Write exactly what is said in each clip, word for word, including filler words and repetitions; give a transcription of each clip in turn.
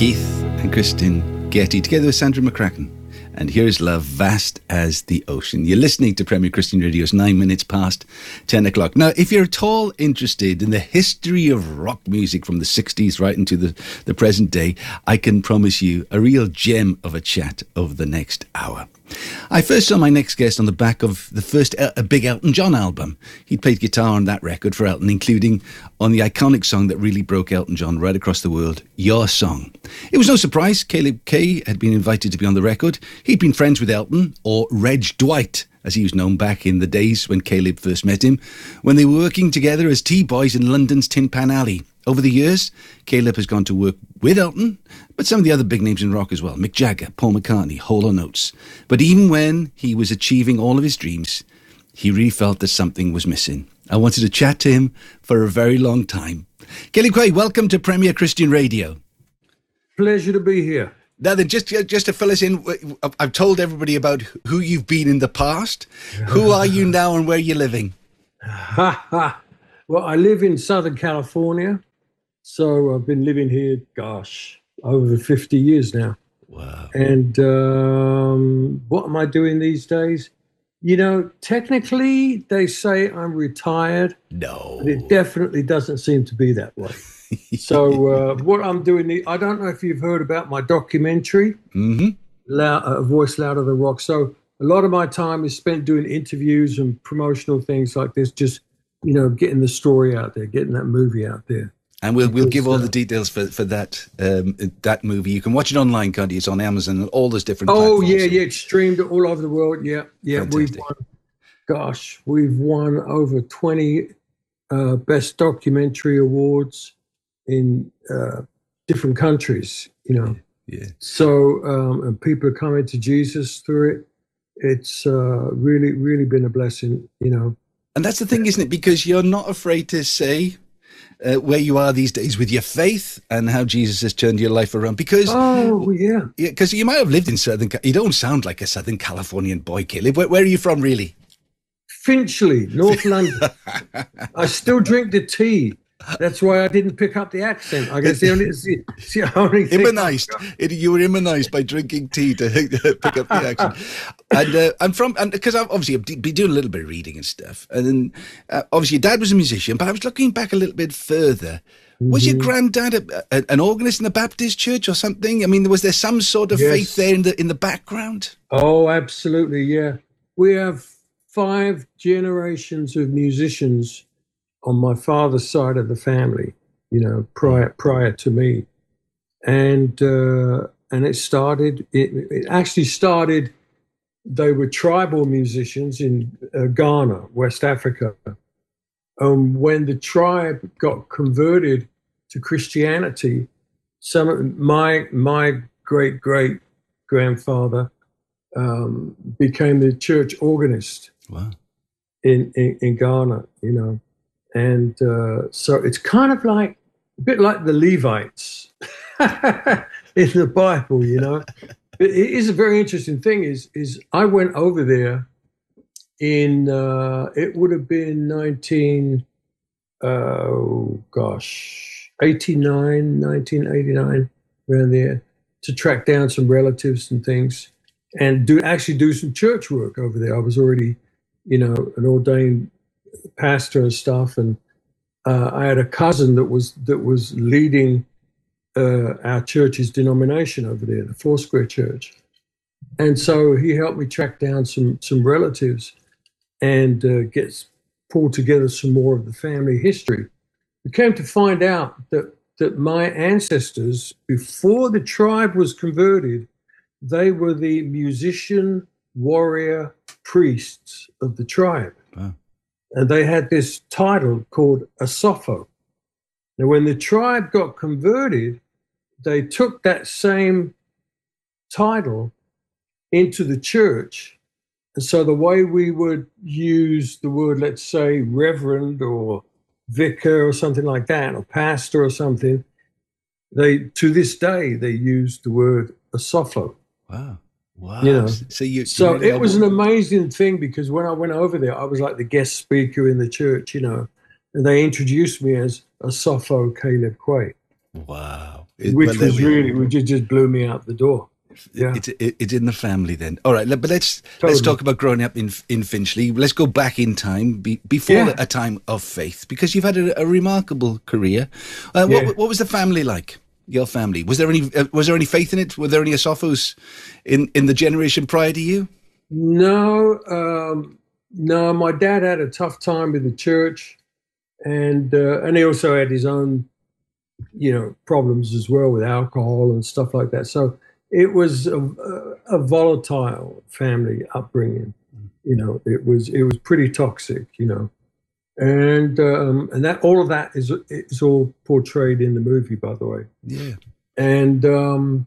Keith and Kristen Getty together with Sandra McCracken. And here's Love, Vast as the Ocean. You're listening to Premier Christian Radio's nine minutes past ten o'clock. Now, if you're at all interested in the history of rock music from the sixties right into the, the present day, I can promise you a real gem of a chat over the next hour. I first saw my next guest on the back of the first El- a big Elton John album. He'd played guitar on that record for Elton, including on the iconic song that really broke Elton John right across the world, Your Song. It was no surprise Caleb Kay had been invited to be on the record. He'd been friends with Elton, or Reg Dwight, as he was known back in the days when Caleb first met him, when they were working together as T-boys in London's Tin Pan Alley. Over the years, Caleb has gone to work with Elton, but some of the other big names in rock as well. Mick Jagger, Paul McCartney, Hall and Oates. But even when he was achieving all of his dreams, he really felt that something was missing. I wanted to chat to him for a very long time. Caleb Kay, welcome to Premier Christian Radio. Pleasure to be here. Now then, just, just to fill us in, I've told everybody about who you've been in the past. Who are you now and where you're living? Well, I live in Southern California. So I've been living here, gosh, over fifty years now. Wow. And um, what am I doing these days? You know, technically they say I'm retired. No. But it definitely doesn't seem to be that way. So uh, what I'm doing, I don't know if you've heard about my documentary, mm-hmm. Loud, uh, Voice Louder Than Rock. So a lot of my time is spent doing interviews and promotional things like this, just, you know, getting the story out there, getting that movie out there. And we'll we'll give all the details for for that um, that movie. You can watch it online, can't you? It's on Amazon and all those different. Oh platforms. yeah, yeah, it's streamed all over the world. Yeah, yeah. Fantastic. We've won. Gosh, we've won over twenty uh, best documentary awards in uh, different countries. You know. Yeah. So um, and people are coming to Jesus through it. It's uh, really, really been a blessing. You know. And that's the thing, isn't it? Because you're not afraid to say. Uh, where you are these days with your faith and how Jesus has turned your life around. Because oh yeah, because you might have lived in Southern. You don't sound like a Southern Californian boy, Caleb. Where, where are you from, really? Finchley, North London. I still drink the tea. That's why I didn't pick up the accent. I guess the only, it's the, it's the only thing. Immunized. It, you were immunized by drinking tea to pick up the accent. And uh, I'm from, and because I've obviously I've been doing a little bit of reading and stuff. And then uh, obviously your dad was a musician, but I was looking back a little bit further. Mm-hmm. Was your granddad a, a, an organist in the Baptist church or something? I mean, was there some sort of yes. faith there in the in the background? Oh, absolutely, yeah. We have five generations of musicians on my father's side of the family, you know, prior prior to me, and uh, and it started. It, it actually started. They were tribal musicians in uh, Ghana, West Africa. Um, when the tribe got converted to Christianity, some of my my great great grandfather um, became the church organist. Wow. in, in in Ghana, you know. And uh, so it's kind of like a bit like the Levites in the Bible, you know. It is a very interesting thing. Is is I went over there in uh, it would have been nineteen oh gosh eighty-nine, nineteen eighty-nine, around there, to track down some relatives and things, and do actually do some church work over there. I was already, you know, an ordained pastor and stuff, and uh, I had a cousin that was that was leading uh, our church's denomination over there, the Foursquare Church, and so he helped me track down some some relatives and uh, get pull together some more of the family history. We came to find out that that my ancestors, before the tribe was converted, they were the musician, warrior, priests of the tribe. Wow. And they had this title called Asopho. Now, when the tribe got converted, they took that same title into the church. And so the way we would use the word, let's say, reverend or vicar or something like that, or pastor or something, they, to this day, they use the word Asopho. Wow. Wow. You know, so you, so you really it was an amazing thing, because when I went over there, I was like the guest speaker in the church, you know, and they introduced me as Asopho Caleb Quay. Wow. It- which well, there was we are. really, which just just blew me out the door. Yeah, It's it, it's in the family then. All right, let- but let's let's Totally. talk about growing up in in Finchley. Let's go back in time, be, before Yeah. a time of faith, because you've had a, a remarkable career. Uh, Yeah. what what was the family like? Your family, was there any uh, was there any faith in it? Were there any Asofos in in the generation prior to you? no, um, no. My dad had a tough time with the church, and uh, and he also had his own, you know, problems as well with alcohol and stuff like that. So it was a, a volatile family upbringing. You know, it was it was pretty toxic. You know, and um, and that all of that is is all portrayed in the movie, by the way. Yeah, And um,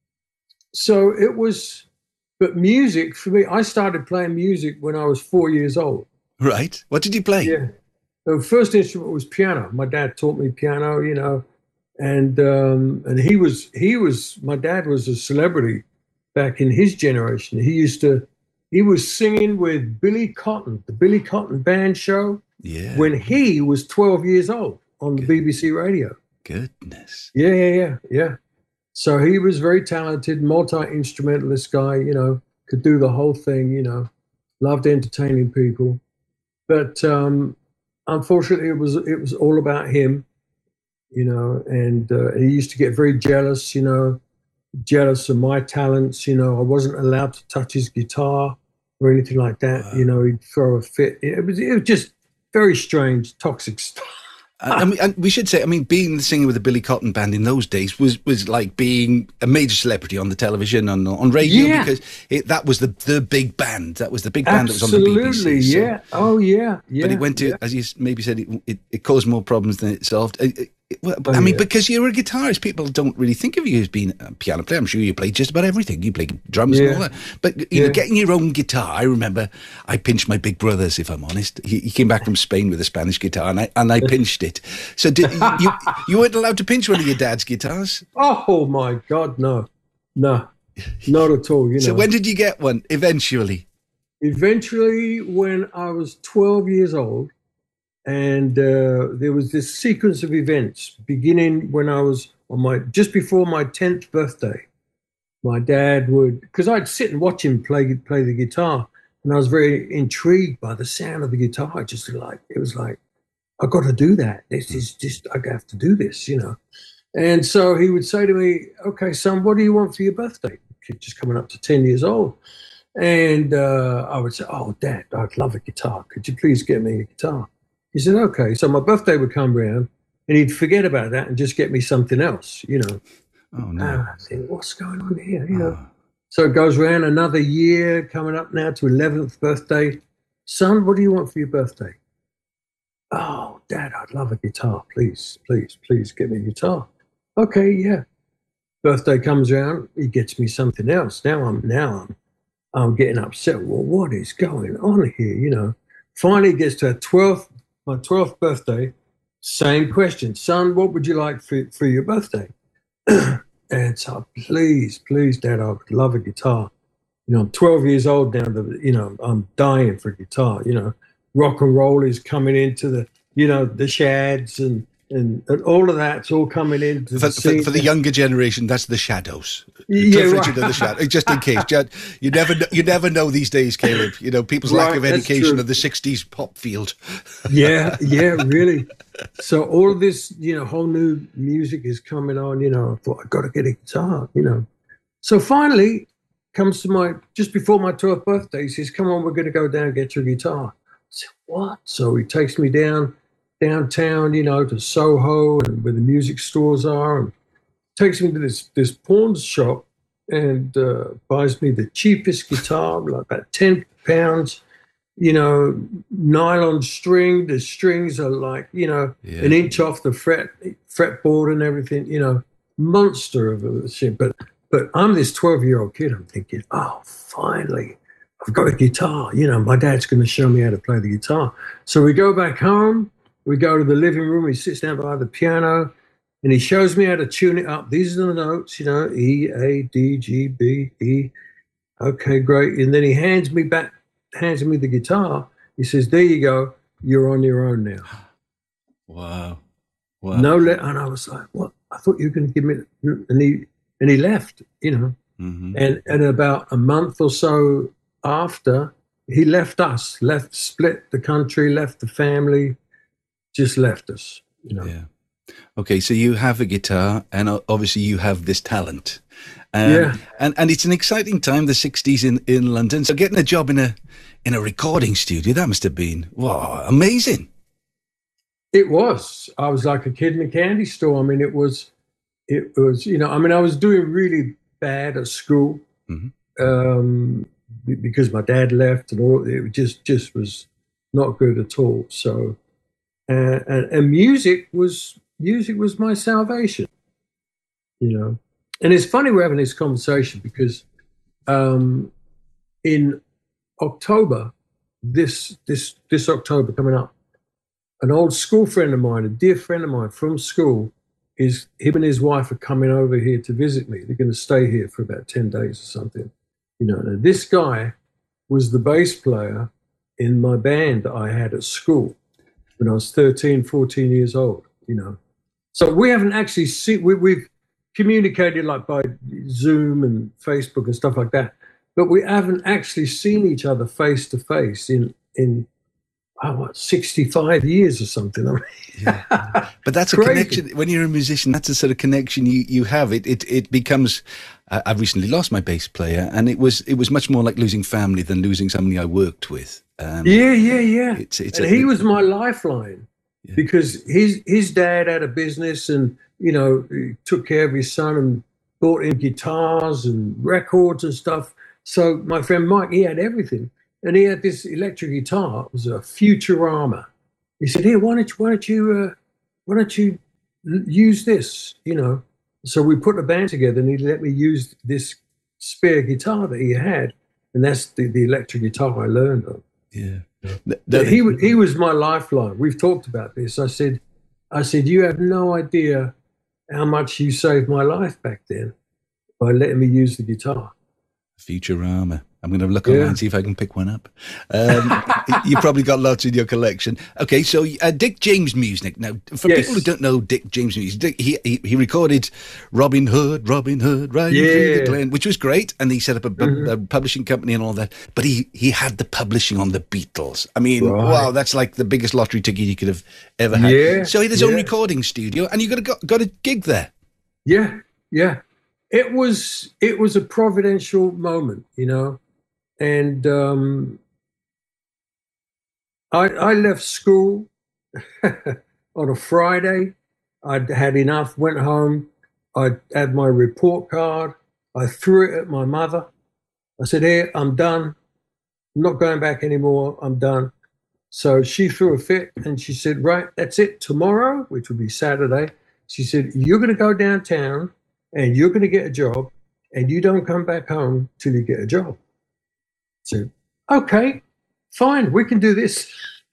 so it was, but music for me, I started playing music when I was four years old. right. What did you play? Yeah. The first instrument was piano. My dad taught me piano, you know, and um, and he was he was my dad was a celebrity back in his generation. He used to he was singing with Billy Cotton, the Billy Cotton Band show, Yeah. when he was twelve years old on the B B C radio. Goodness. Yeah, yeah, yeah, yeah. So he was very talented, multi-instrumentalist guy, you know, could do the whole thing, you know, loved entertaining people. But um, unfortunately, it was it was all about him, you know, and uh, he used to get very jealous, you know, jealous of my talents, you know. I wasn't allowed to touch his guitar or anything like that, Wow. you know, he'd throw a fit. It was, it was just very strange, toxic stuff. I, I mean, and we should say, I mean, being the singer with the Billy Cotton Band in those days was, was like being a major celebrity on the television, on on radio, Yeah. because it, that was the, the big band. That was the big band that was on the B B Absolutely, C. so- yeah. Oh, yeah, yeah. But it went to, yeah. as you s- maybe said, it, it, it caused more problems than it solved. It- it- well, Oh, I mean, yeah. because you're a guitarist, people don't really think of you as being a piano player. I'm sure you played just about everything. You played drums and Yeah. all that. But, you know, Yeah. getting your own guitar, I remember I pinched my big brother's, if I'm honest. He, he came back from Spain with a Spanish guitar, and I and I pinched it. So did, you, you weren't allowed to pinch one of your dad's guitars? Oh my God, no, no, not at all. You know, So when did you get one, eventually? eventually, when I was twelve years old, and uh, there was this sequence of events beginning when I was on my just before my tenth birthday. My dad would, because I'd sit and watch him play play the guitar, and I was very intrigued by the sound of the guitar. I just like it was like, I've got to do that. This is just I have to do this, you know. And so he would say to me, "Okay, son, what do you want for your birthday?" Kid just coming up to ten years old, and uh, I would say, "Oh, Dad, I'd love a guitar. Could you please get me a guitar?" He said, "Okay." So my birthday would come around, and he'd forget about that and just get me something else, you know. Oh, no. And I think, what's going on here? You know. Oh. So it goes around another year, coming up now to eleventh birthday. Son, what do you want for your birthday? Oh, Dad, I'd love a guitar. Please, please, please get me a guitar. Okay, yeah. Birthday comes around, he gets me something else. Now I'm now I'm I'm getting upset. Well, what is going on here? You know. Finally it gets to a twelfth, my twelfth birthday, same question. Son, what would you like for, for your birthday? And so, please, please, Dad, I would love a guitar. You know, I'm twelve years old now. The, you know, I'm dying for a guitar. You know, rock and roll is coming into the, you know, the shads and and, and all of that's all coming into For, the for, scene. for the younger generation, that's the Shadows. Yeah, Cliff right. Richard and the Shadows. Just in case, Ju- you never kn- you never know these days, Caleb. You know, people's lack Right, of that's education true. of the sixties pop field. Yeah, yeah, really. So all of this, you know, whole new music is coming on. You know, I thought I got to get a guitar. You know, so finally comes to my just before my twelfth birthday. He says, "Come on, we're going to go down and get your guitar." I said, "What?" So he takes me down downtown, you know, to Soho and where the music stores are, and takes me to this this pawn shop and uh, buys me the cheapest guitar, like about ten pounds. You know, nylon string. The strings are like, you know, Yeah. an inch off the fret fretboard and everything. You know, monster of a shit. But but I'm this twelve year old kid. I'm thinking, oh, finally, I've got a guitar. You know, my dad's going to show me how to play the guitar. So we go back home. We go to the living room. He sits down by the piano, and he shows me how to tune it up. These are the notes. You know, E, A, D, G, B, E. Okay, great. And then he hands me back. hands me the guitar. He says, "There you go. You're on your own now." Wow. Wow. No, le-. And I was like, "What? I thought you were going to give me, and he and he left, you know, mm-hmm. and and about a month or so after, he left us, left, split the country, left the family, just left us, you know. Yeah. Okay, so you have a guitar, and obviously you have this talent. Um, yeah. And and it's an exciting time, the sixties in, in London. So getting a job in a in a recording studio, that must have been, wow, amazing. It was. I was like a kid in a candy store. I mean, it was, it was, you know, I mean, I was doing really bad at school mm-hmm. um, because my dad left and all. It just, just was not good at all. So, uh, and, and music was, music was my salvation, you know. And it's funny we're having this conversation because um, in October, this this this October coming up, an old school friend of mine, a dear friend of mine from school, is him and his wife are coming over here to visit me. They're going to stay here for about ten days or something, you know. And this guy was the bass player in my band that I had at school when I was thirteen, fourteen years old, you know. So we haven't actually seen, we, we've communicated like by Zoom and Facebook and stuff like that, but we haven't actually seen each other face to face in, in oh, what, sixty-five years or something. I mean, yeah. But that's a connection. When you're a musician, that's a sort of connection you, you have. It it it becomes. Uh, I've recently lost my bass player, and it was it was much more like losing family than losing somebody I worked with. Um, yeah, yeah, yeah. It's, it's and a, he it, was my lifeline yeah. because his his dad had a business, and you know, he took care of his son and bought him guitars and records and stuff. So my friend Mike, he had everything. And he had this electric guitar. It was a Futurama. He said, "Here, why don't you, why don't you, uh, why don't you use this?" You know. So we put a band together, and he let me use this spare guitar that he had, and that's the, the electric guitar I learned on. Yeah. That, that, he he was my lifeline. We've talked about this. I said, I said, you have no idea how much you saved my life back then by letting me use the guitar. Futurama. I'm going to look online yeah. and see if I can pick one up. Um, you've probably got lots in your collection. Okay, so uh, Dick James music. Now, for yes. people who don't know Dick James music, Dick, he, he he recorded Robin Hood, Robin Hood, riding yeah. through the glen, which was great, and he set up a, mm-hmm. a publishing company and all that. But he, he had the publishing on the Beatles. I mean, right. wow, that's like the biggest lottery ticket you could have ever had. Yeah. So he had his yeah. own recording studio, and you got a, got, got a gig there. Yeah, yeah. It was it was a providential moment, you know. And um, I, I left school on a Friday. I'd had enough, went home. I had my report card. I threw it at my mother. I said, "Here, I'm done. I'm not going back anymore. I'm done." So she threw a fit and she said, "Right, that's it. Tomorrow," which would be Saturday, she said, "You're going to go downtown and you're going to get a job, and you don't come back home till you get a job." So, okay, fine, we can do this.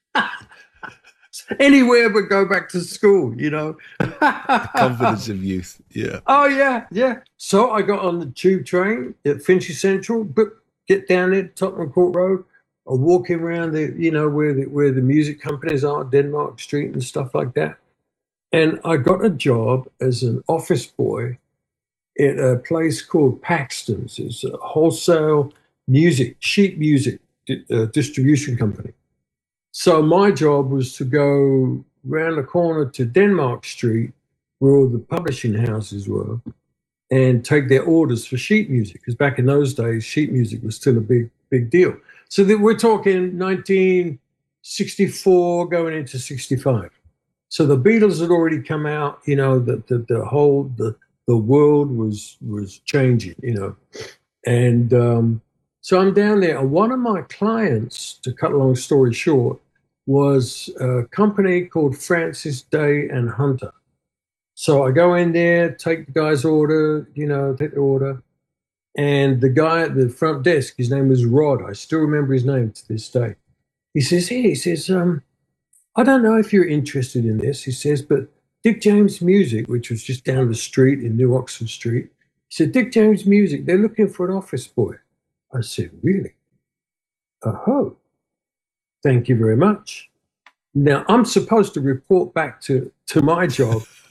Anywhere but go back to school, you know. The confidence of youth, yeah. Oh, yeah, yeah. So I got on the tube train at Finchley Central, but get down there to Tottenham Court Road. I'm walking around the, you know, where the, where the music companies are, Denmark Street and stuff like that. And I got a job as an office boy at a place called Paxton's. It's a wholesale music, sheet music uh, distribution company. So my job was to go round the corner to Denmark Street, where all the publishing houses were, and take their orders for sheet music. Because back in those days, sheet music was still a big, big deal. So that we're talking nineteen sixty-four going into sixty-five. So the Beatles had already come out. You know, the the, the whole the the world was was changing. You know, and um, so I'm down there, and one of my clients, to cut a long story short, was a company called Francis Day and Hunter. So I go in there, take the guy's order, you know, take the order, and the guy at the front desk, his name was Rod. I still remember his name to this day. He says, "Hey," he says, um, "I don't know if you're interested in this," he says, "but Dick James Music," which was just down the street in New Oxford Street, he said, "Dick James Music, they're looking for an office boy." I said, "Really? Oh, thank you very much." Now, I'm supposed to report back to, to my job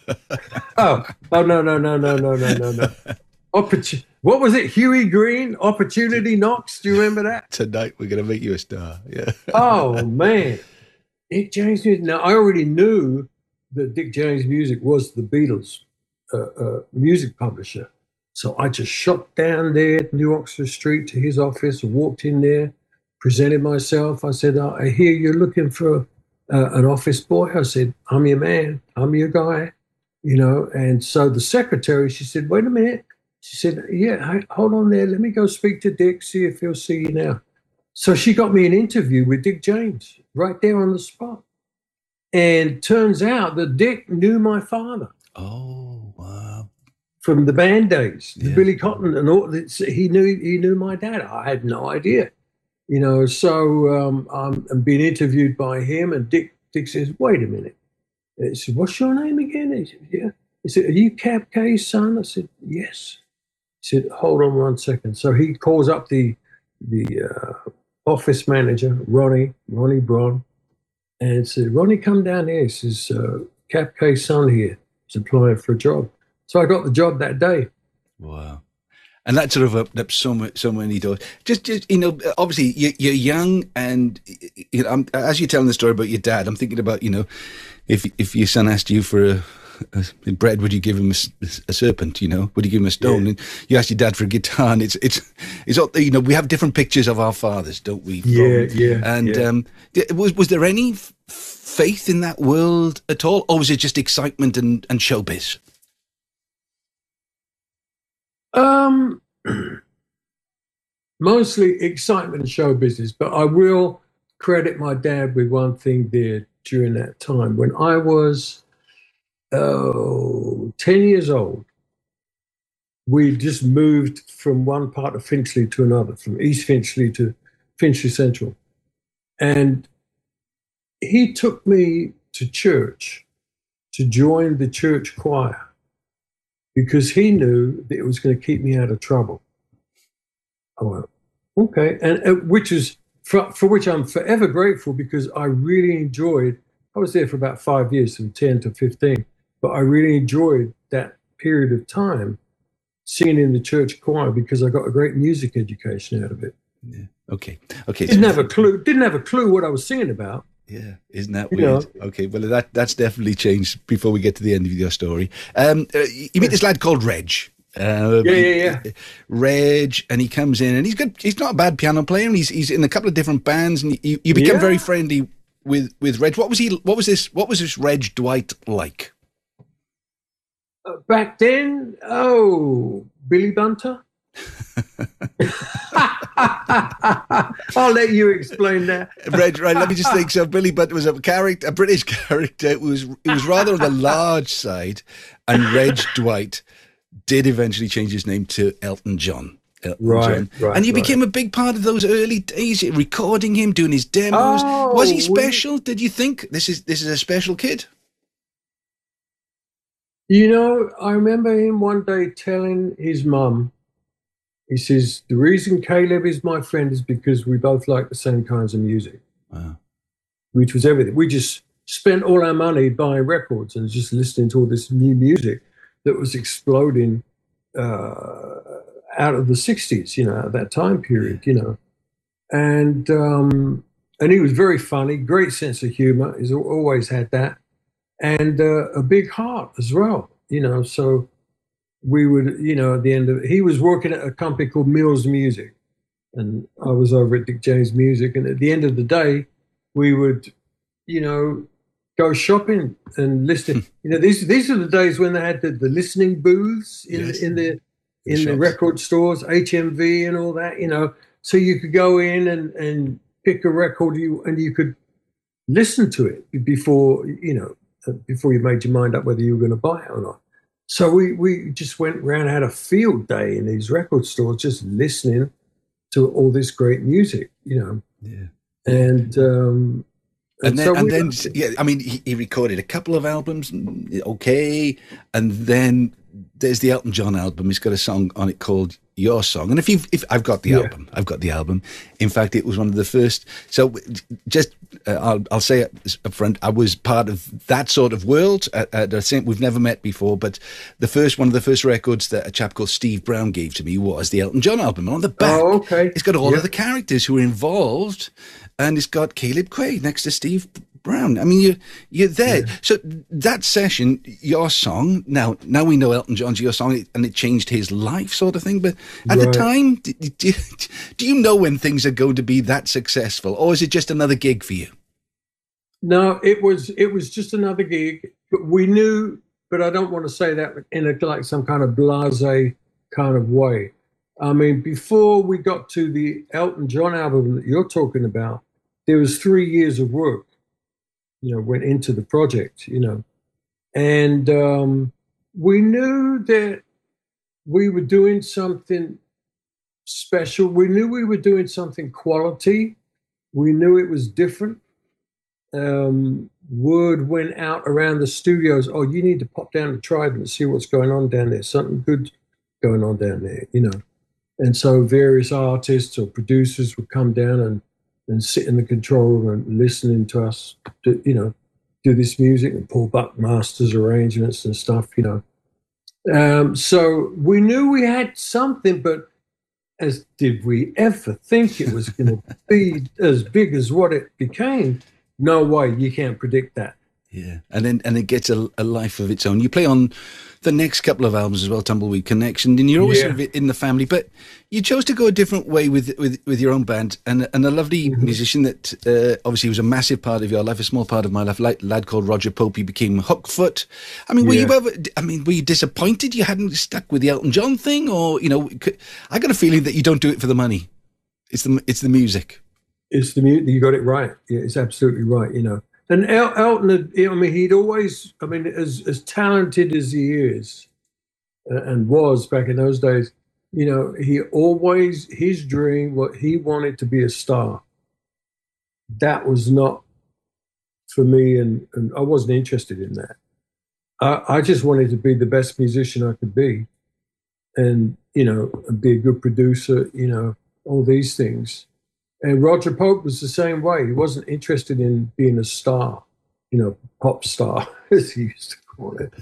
Oh, oh no, no, no, no, no, no, no, no. Opportu- what was it? Huey Green, Opportunity Knocks. Do you remember that? Tonight we're going to make you a star. Yeah. Oh man, Dick James music. Now I already knew that Dick James Music was the Beatles' uh, uh, music publisher, so I just shot down there at New Oxford Street to his office, walked in there, presented myself. I said, "Oh, I hear you're looking for uh, an office boy." I said, "I'm your man. I'm your guy." You know, and so the secretary, she said, "Wait a minute." She said, "Yeah, hey, hold on there. Let me go speak to Dick, see if he'll see you now." So she got me an interview with Dick James right there on the spot. And turns out that Dick knew my father. Oh, wow. From the band days, the Yeah. Billy Cotton and all. He knew he knew my dad. I had no idea. You know, so um, I'm, I'm being interviewed by him, and Dick Dick says, "Wait a minute." He said, "What's your name again?" He said, "Yeah." He said, "Are you Cap K's son?" I said, "Yes." He said, "Hold on one second." So he calls up the the uh, office manager, Ronnie, Ronnie Braun, and said, "Ronnie, come down here." He says, uh, "Cap K's son here is applying for a job." So I got the job that day. Wow. And that sort of opened up so many, so many doors. Just, just you know, obviously you, you're young, and you know, I'm, as you're telling the story about your dad, I'm thinking about, you know, if if your son asked you for a, a bread, would you give him a, a serpent? You know, would you give him a stone? Yeah. And you asked your dad for a guitar, and it's it's it's all, you know, we have different pictures of our fathers, don't we? Yeah, From, yeah. And yeah. Um, was was there any f- faith in that world at all, or was it just excitement and, and showbiz? Um, mostly excitement and show business, but I will credit my dad with one thing there during that time. When I was oh, ten years old, we just moved from one part of Finchley to another, from East Finchley to Finchley Central. And he took me to church to join the church choir, because he knew that it was going to keep me out of trouble. I went, okay. And uh, which is, for, for which I'm forever grateful, because I really enjoyed, I was there for about five years, from ten to fifteen, but I really enjoyed that period of time singing in the church choir, because I got a great music education out of it. Yeah. Okay. Okay. Didn't so, have a clue, didn't have a clue what I was singing about. Yeah, isn't that you weird? know. Okay, well, that that's definitely changed before we get to the end of your story. Um, uh, you meet this lad called Reg. Uh, yeah, yeah, yeah. Reg, and he comes in, and he's good. He's not a bad piano player, and he's he's in a couple of different bands, and you, you become yeah. very friendly with with Reg. What was he? What was this? What was this Reg Dwight like? Uh, back then, oh, Billy Bunter. I'll let you explain that. Reg, right, let me just think. So Billy Bunter was a character, a British character. It was it was rather on the large side, and Reg Dwight did eventually change his name to Elton John. Elton right, John. right. And you right. became a big part of those early days, recording him, doing his demos. Oh, was he special? Did you think this is this is a special kid? You know, I remember him one day telling his mum, he says, "The reason Caleb is my friend is because we both like the same kinds of music." Wow. Which was everything. We just spent all our money buying records and just listening to all this new music that was exploding uh, out of the sixties, you know, at that time period, you know. And um, and he was very funny, great sense of humor. He's always had that. And uh, a big heart as well, you know. So we would, you know, at the end of it, he was working at a company called Mills Music, and I was over at Dick James Music. And at the end of the day, we would, you know, go shopping and listen. You know, these these are the days when they had the, the listening booths in yes. in the in the, the record stores, H M V and all that. You know, so you could go in and and pick a record, you and you could listen to it before, you know, before you made your mind up whether you were going to buy it or not. So we, we just went around, had a field day in these record stores, just listening to all this great music, you know. Yeah. And um, and, and then, so and then yeah, I mean, he, he recorded a couple of albums, okay, and then there's the Elton John album. He's got a song on it called Your Song. And if you've, if I've got the Yeah. album, I've got the album. In fact, it was one of the first. So just, uh, I'll, I'll say it up front, I was part of that sort of world. At, at a, we've never met before, but the first, one of the first records that a chap called Steve Brown gave to me was the Elton John album. And on the back, Oh, okay. it's got all Yeah. of the characters who are involved, and it's got Caleb Quaid next to Steve Brown. I mean, you, you're there. Yeah. So that session, Your Song, now now we know Elton John's Your Song, and it changed his life sort of thing. But at the Right. time, do, do, do you know when things are going to be that successful? Or is it just another gig for you? No, it was it was just another gig. But we knew, but I don't want to say that in a, like some kind of blasé kind of way. I mean, before we got to the Elton John album that you're talking about, there was three years of work, you know, went into the project, you know. And um, we knew that we were doing something special. We knew we were doing something quality. We knew it was different. Um, word went out around the studios, oh, you need to pop down to Trident and see what's going on down there. Something good going on down there, you know. And so various artists or producers would come down and, and sit in the control room and listening to us, do, you know, do this music, and Paul Buckmaster's arrangements and stuff, you know. Um, so we knew we had something, but as did we ever think it was going to be as big as what it became? No way, you can't predict that. Yeah, and then and it gets a, a life of its own. You play on the next couple of albums as well, Tumbleweed Connection, and you're always Yeah. sort of in the family. But you chose to go a different way with with, with your own band, and and a lovely Mm-hmm. musician that uh, obviously was a massive part of your life, a small part of my life. Like lad called Roger Pope, he became Hookfoot. I mean, were Yeah. you ever? I mean, were you disappointed you hadn't stuck with the Elton John thing, or you know? Could, I got a feeling that you don't do it for the money. It's the it's the music. It's the music. You got it right. Yeah, it's absolutely right. You know, and El- Elton, had, I mean, he'd always, I mean, as as talented as he is, uh, and was back in those days, you know, he always his dream, what he wanted to be a star. That was not for me, and, and I wasn't interested in that. I, I just wanted to be the best musician I could be, and you know, and be a good producer. You know, all these things. And Roger Pope was the same way. He wasn't interested in being a star, you know, pop star, as he used to call it.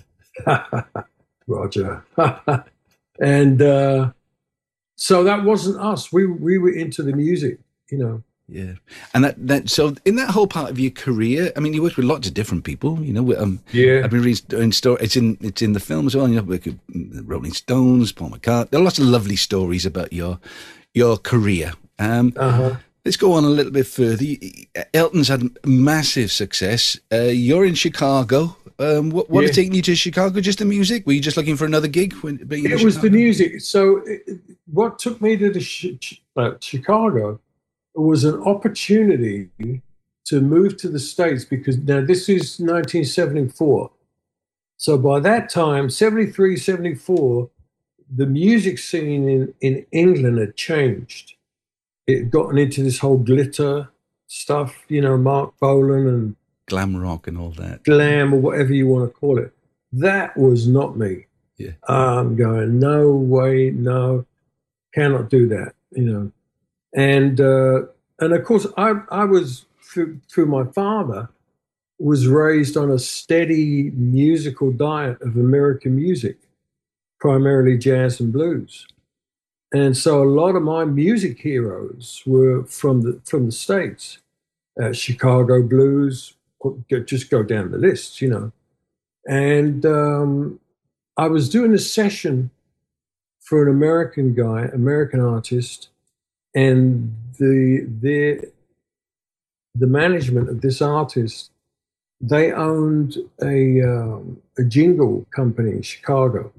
Roger. And uh, so that wasn't us. We we were into the music, you know. Yeah, and that, that so in that whole part of your career, I mean, you worked with lots of different people. You know, with, um, Yeah. I've been reading story. It's in it's in the film as well. You know, with the Rolling Stones, Paul McCartney. There are lots of lovely stories about your your career. Um, Uh-huh. Let's go on a little bit further. Elton's had massive success. Uh, you're in Chicago. Um, what what Yeah. had taken you to Chicago? Just the music? Were you just looking for another gig? When, being in It was Chicago? the music. So it, what took me to the sh- ch- uh, Chicago was an opportunity to move to the States, because now this is nineteen seventy-four. So by that time, seventy-three, seventy-four, the music scene in, in England had changed. It had gotten into this whole glitter stuff, you know, Mark Bolan and Glam rock and all that. glam, or whatever you want to call it. That was not me. Yeah. I'm going, no way, no, cannot do that, you know. And uh, and of course, I I was through, through my father was raised on a steady musical diet of American music, primarily jazz and blues, and so a lot of my music heroes were from the from the States, uh, Chicago blues. Just go down the list, you know. And um, I was doing a session for an American guy, American artist, and the the the management of this artist, they owned a um, a jingle company in Chicago,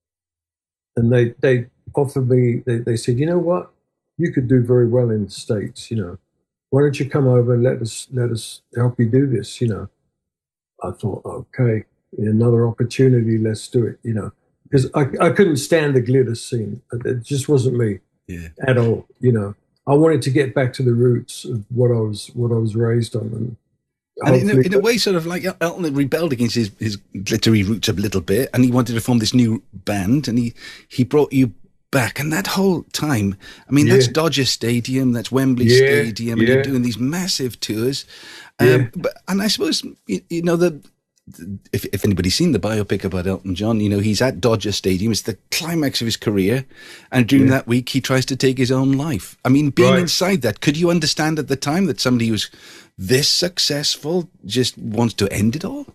and they they offered me. They, they said, you know what, you could do very well in the States. You know, why don't you come over and let us let us help you do this? You know, I thought, okay, another opportunity, let's do it. You know, because I I couldn't stand the glitter scene. It just wasn't me. Yeah. At all, you know. I wanted to get back to the roots of what I was what I was raised on, and And in a, in a way, sort of like Elton had rebelled against his, his glittery roots a little bit, and he wanted to form this new band, and he, he brought you back. And that whole time, I mean, yeah. that's Dodger Stadium, that's Wembley yeah, Stadium, and yeah. you're doing these massive tours. Um, yeah. but, and I suppose, you, you know, the, the if, if anybody's seen the biopic about Elton John, you know, he's at Dodger Stadium. It's the climax of his career. And during yeah. that week, he tries to take his own life. I mean, being right. inside that, could you understand at the time that somebody who's this successful just wants to end it all?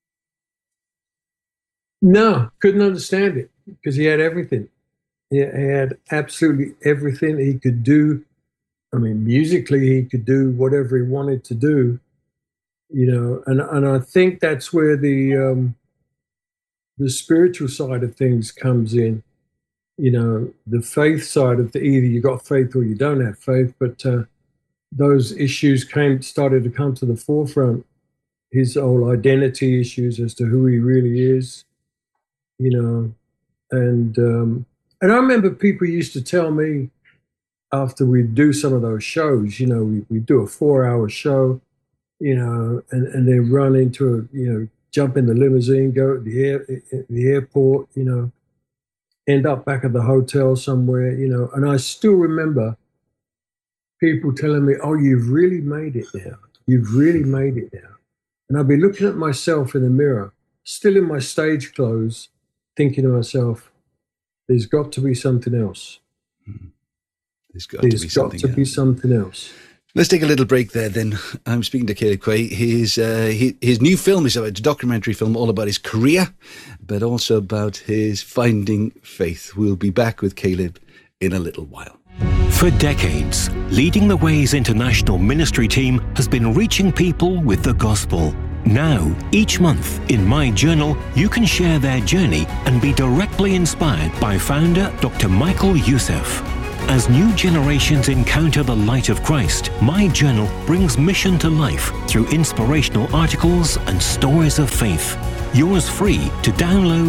No, couldn't understand it, because he had everything. He had absolutely everything he could do. I mean, musically, he could do whatever he wanted to do, you know, and, and I think that's where the, um, the spiritual side of things comes in, you know, the faith side of the, either you got faith or you don't have faith, but, uh, those issues came started to come to the forefront. His whole identity issues as to who he really is, you know, and um, and I remember people used to tell me after we'd do some of those shows, you know, we we do a four-hour show, you know, and and then run into a, you know, jump in the limousine, go to the air the airport, you know, end up back at the hotel somewhere, you know, and I still remember people telling me, oh, you've really made it now. You've really made it now. And I'd be looking at myself in the mirror, still in my stage clothes, thinking to myself, there's got to be something else. Hmm. There's got there's to, be, got something to be something else. Let's take a little break there then. I'm speaking to Caleb Quaye. His, uh, his, his new film is a documentary film all about his career, but also about his finding faith. We'll be back with Caleb in a little while. For decades, Leading the Way's international ministry team has been reaching people with the gospel. Now, each month, in My Journal, you can share their journey and be directly inspired by founder Doctor Michael Youssef. As new generations encounter the light of Christ, My Journal brings mission to life through inspirational articles and stories of faith. Yours free to download